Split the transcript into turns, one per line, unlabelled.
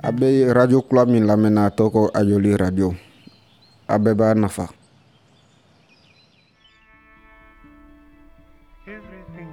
Abe radio kula min lamɛnna tɔgɔ Ayoli radio a bɛɛ b'a nafa.
Everything